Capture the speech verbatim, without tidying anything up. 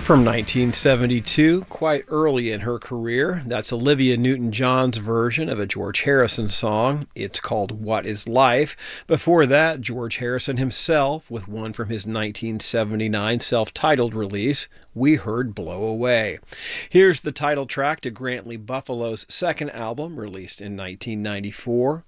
From nineteen seventy-two, quite early in her career, that's Olivia Newton-John's version of a George Harrison song. It's called What Is Life? Before that, George Harrison himself with one from his nineteen seventy-nine self-titled release, we heard Blow Away. Here's the title track to Grantley Buffalo's second album, released in nineteen ninety-four,